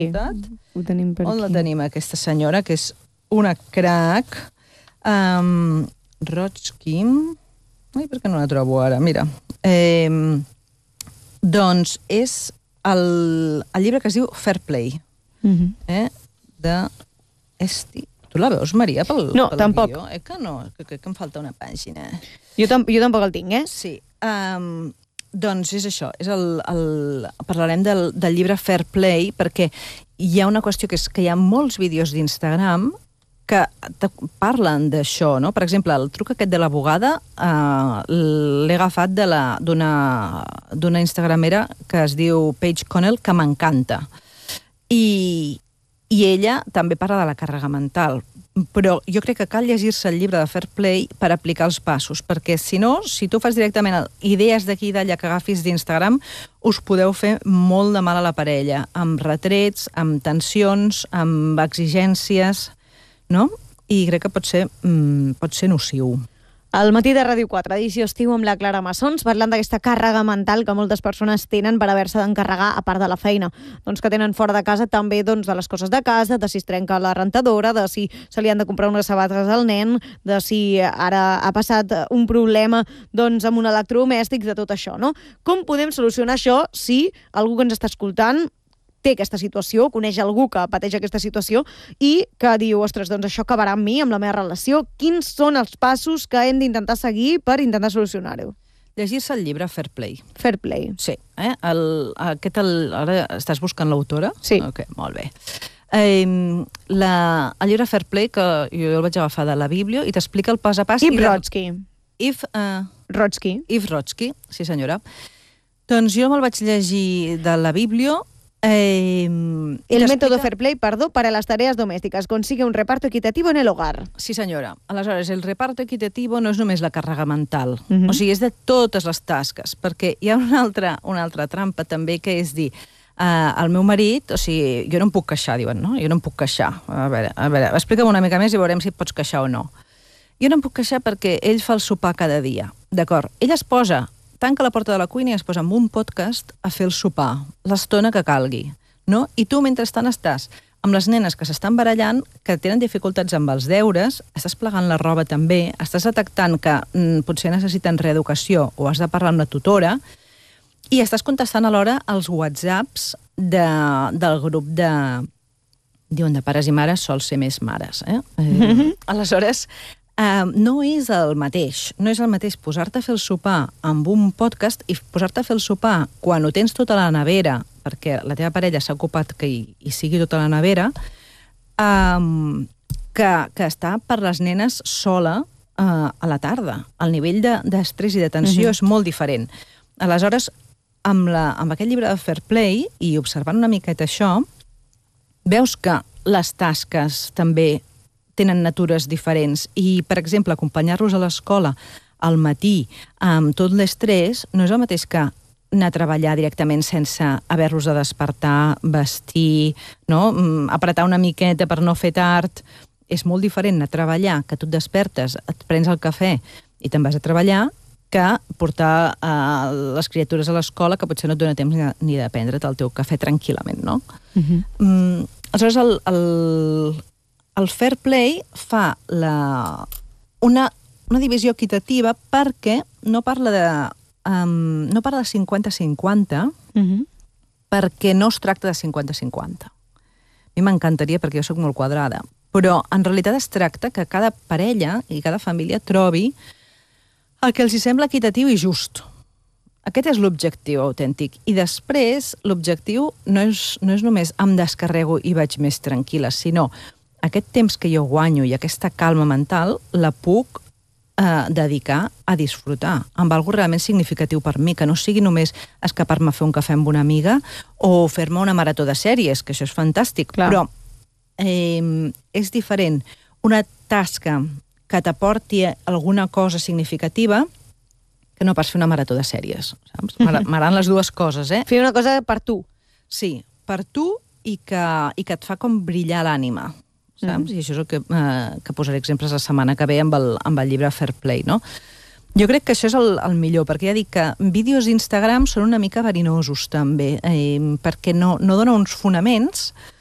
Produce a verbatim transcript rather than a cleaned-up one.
Ho tenim per On aquí. la tenim, aquesta senyora, que és una crac. Um, Rotsky... Ai, per què no la trobo ara? Mira. Eh, doncs és el, el llibre que es diu Fair Play. Uh-huh. Eh? De Esti. Tu la veus, Maria, pel, no, pel tampoc. guió? Eh que no? Que, que, que em falta una pàgina. Jo, tam jo tampoc el tinc, eh? Sí. Um, doncs és això. És el, el, parlarem del, del llibre Fair Play, perquè hi ha una qüestió que és que hi ha molts vídeos d'Instagram que parlen d'això, no? Per exemple, el truc aquest de l'abogada eh, l'he agafat d'una instagramera que es diu Paige Connell, que m'encanta. I, I ella també parla de la càrrega mental. Però jo crec que cal llegir-se el llibre de Fair Play per aplicar els passos, perquè si no, si tu fas directament idees d'aquí i d'allà que agafis d'Instagram, us podeu fer molt de mal a la parella, amb retrets, amb tensions, amb exigències, no? I crec que pot ser, mm, pot ser nociu. Al matí de Ràdio quatre, edició estiu amb la Clara Massons, parlant d'aquesta càrrega mental que moltes persones tenen per haver-se d'encarregar a part de la feina. Doncs que tenen fora de casa també doncs, de les coses de casa, de si es trenca la rentadora, de si se li han de comprar unes sabates al nen, de si ara ha passat un problema doncs, amb un electrodomèstic, de tot això, no? Com podem solucionar això si algú que ens està escoltant té aquesta situació, coneix algú que pateix aquesta situació i que diu, ostres, doncs això acabarà amb mi, amb la meva relació. Quins són els passos que hem d'intentar seguir per intentar solucionar-ho? Llegir-se el llibre Fair Play. Fair Play. Sí. Eh? El, aquest el, ara estàs buscant l'autora? Sí. Ok, molt bé. Eh, la, el llibre Fair Play, que jo el vaig agafar de la Bíblia, i t'explica el pas a pas... Yves Rotsky. Yves... Uh, Rotsky. Yves Rotsky, sí senyora. Doncs jo me'l vaig llegir de la Bíblia. Eh, el método Fair Play, perdó, para las tareas domésticas. Consigue un reparto equitativo en el hogar. Sí, senyora. Aleshores, el reparto equitativo no és només la càrrega mental. Uh Mhm. -huh. O sigui, és de totes les tasques. Perquè hi ha una altra, una altra trampa també, que és dir, uh, el meu marit, o sigui, jo no em puc queixar, diuen, no? Jo no em puc queixar. A veure, a veure, explica'm una mica més i veurem si et pots queixar o no. Jo no em puc queixar perquè ell fa el sopar cada dia. D'acord? Ell es posa... tanca la porta de la cuina i es posa amb un podcast a fer el sopar, l'estona que calgui, no? I tu, mentrestant, estàs amb les nenes que s'estan barallant, que tenen dificultats amb els deures, estàs plegant la roba també, estàs detectant que mm, potser necessiten reeducació o has de parlar amb la tutora, i estàs contestant alhora els whatsapps de, del grup de... diuen de pares i mares, sol ser més mares, eh? eh aleshores... Uh, no és el mateix. No és el mateix posar-te a fer el sopar amb un podcast i posar-te a fer el sopar quan ho tens tota la nevera, perquè la teva parella s'ha ocupat que hi, hi sigui tota la nevera, um, que, que està per les nenes sola uh, a la tarda. El nivell d'estrès de, i de tensió uh-huh. és molt diferent. Aleshores, amb, la, amb aquest llibre de Fair Play, i observant una miqueta això, veus que les tasques també tenen natures diferents i, per exemple, acompanyar-los a l'escola al matí amb tot l'estrès no és el mateix que anar a treballar directament sense haver-los de despertar, vestir, no? Apretar una miqueta per no fer tard. És molt diferent anar a treballar, que tu et despertes, et prens el cafè i te'n vas a treballar, que portar uh, les criatures a l'escola, que potser no et dona temps ni, ni de prendre't el teu cafè tranquil·lament, no? Uh-huh. mm, aleshores, el... el El Fair Play fa la, una, una divisió equitativa perquè no parla de, um, no parla de cinquanta cinquanta, uh-huh. perquè no es tracta de cinquanta cinquanta. A mi m'encantaria perquè jo sóc molt quadrada, però en realitat es tracta que cada parella i cada família trobi el que els hi sembla equitatiu i just. Aquest és l'objectiu autèntic. I després l'objectiu no és, no és només em descarrego i vaig més tranquil·la, sinó aquest temps que jo guanyo i aquesta calma mental la puc eh, dedicar a disfrutar amb alguna realment significatiu per mi, que no sigui només escapar-me a fer un cafè amb una amiga o fer-me una marató de sèries, que això és fantàstic. Clar. Però eh, és diferent una tasca que t'aporti alguna cosa significativa que no pas fer una marató de sèries. Saps? M'agraden les dues coses, eh? Fer una cosa per tu. Sí, per tu i que, i que et fa com brillar l'ànima. Saps? Mm. I això és el que, eh, que posaré exemples la setmana que ve amb el, amb el llibre Fair Play, no? Jo crec que això és el, el millor, perquè ja dic que vídeos d'Instagram són una mica verinosos també, eh, perquè no, no dona uns fonaments